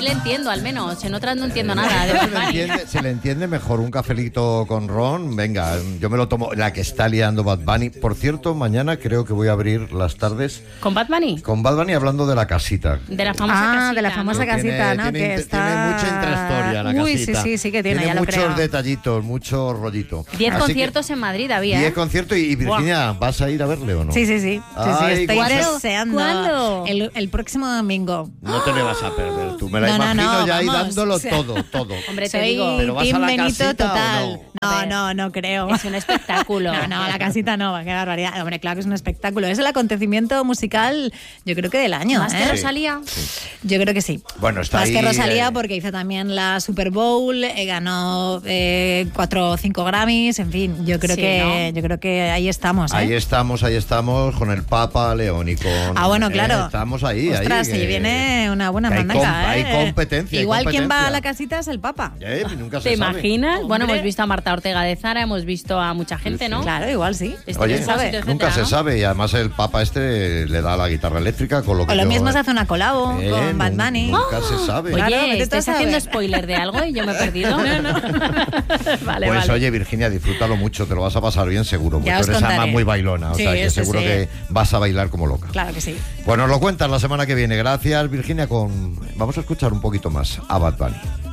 le entiendo, al menos. En otras no entiendo nada de Bad Bunny. Se le entiende mejor un cafelito con ron. Venga, yo me lo tomo. La que está liando Bad Bunny. Por cierto, mañana creo que voy a abrir las tardes ¿Con Bad Bunny? con Bad Bunny hablando de la casita. De la famosa casita. de la famosa casita, ¿no? Tiene mucha intrahistoria la Uy, casita. sí, que tiene, ya lo creo. Muchos detallitos, mucho rollito. 10 Así conciertos en Madrid había. 10 conciertos y Virginia, ¿vas a ir a verle o no? Sí. Ay, Estoy ¿cuándo? deseando. ¿Cuándo? El próximo domingo. No te le vas a perder tú. Me la No, imagino ya ahí vamos, dándolo o sea, todo. Hombre, te Soy digo, ¿Pero vas a Team la Benito casita total. o No creo. es un espectáculo. No, la casita no, qué barbaridad. Hombre, claro que es un espectáculo. Es el acontecimiento musical, yo creo que del año. ¿Más que Rosalía? Yo creo que sí. Bueno, está Más ahí, que Rosalía, porque hizo también la Super Bowl, ganó 4 o 5 Grammys, en fin, yo creo que ahí estamos. Ahí estamos con el Papa León y con... bueno, claro. Estamos ahí. Ostras, ahí, se viene una buena que hay mandaca, hay competencia. Igual quien va a la casita es el Papa. Nunca se ¿Te sabe. imaginas? Hombre. Bueno, hemos visto a Marta Ortega de Zara, hemos visto a mucha gente, ¿no? Claro, igual sí. Oye, Quién sabe. nunca se sabe. Y además el Papa le da la guitarra eléctrica con lo que O lo yo- mismo se hace una colabo con Bad Bunny. Nunca se sabe. Oye, Claro, vete tú a ¿estáis saber. haciendo spoiler de algo y yo me he perdido? Vale, Pues vale. oye, Virginia, disfrútalo mucho, te lo vas a pasar bien seguro, porque Ya tú os eres además contaré. muy bailona, o Sí, sea que sí, seguro sí. que vas a bailar como loca. Claro que sí. Bueno, nos lo cuentas la semana que viene. Gracias, Virginia. Vamos a escuchar un poquito más a Bad Bunny.